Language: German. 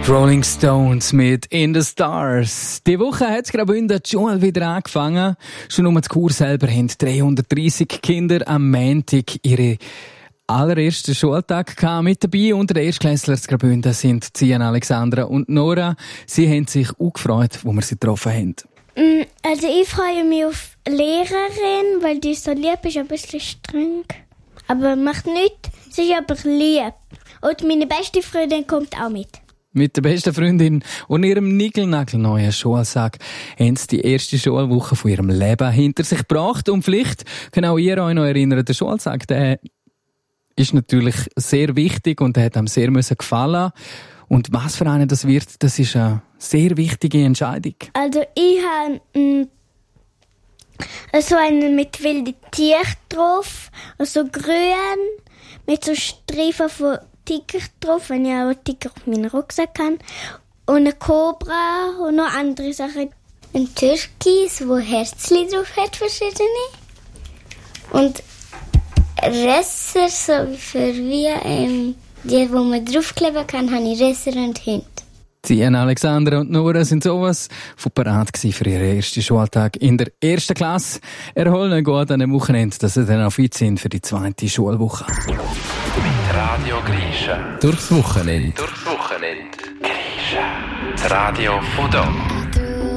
Rolling Stones mit In the Stars. Die Woche hat es Graubünden die Schule wieder angefangen. Schon um die Kur selber haben 330 Kinder am Montag ihre allerersten Schultag gehabt. Mit dabei unter den Erstklässlern zu Graubünden sind Zian, Alexandra und Nora. Sie haben sich auch gefreut, wo wir sie getroffen haben. Also ich freue mich auf Lehrerin, weil die so lieb ist, ein bisschen streng. Aber macht nichts, sie ist aber lieb. Und meine beste Freundin kommt auch mit. Mit der besten Freundin und ihrem niegelnagelneuen Schulsack haben sie die erste Schulwoche von ihrem Leben hinter sich gebracht. Und vielleicht könnt auch ihr euch noch erinnern, der Schulsack, der ist natürlich sehr wichtig und der hat einem sehr gefallen. Und was für einen das wird, das ist eine sehr wichtige Entscheidung. Also ich habe so einen mit wilden Tieren drauf, also grün, mit so Streifen von Tiger drauf, wenn ich auch einen Tiger auf meinen Rucksack habe. Und eine Kobra und noch andere Sachen. Ein Türkis, wo Herzchen drauf hat, verschiedene. Und Resser, so für wie die, wo man draufkleben kann, habe ich Resser und Hint. Zian, Alexandra und Nora sind sowas von parat gewesen für ihren ersten Schultag in der ersten Klasse. Erholen gut an dem Wochenende, dass sie dann auch fit sind für die zweite Schulwoche. Radio Grisha. Durchs Wochenende. Grisha. Das Radio von da.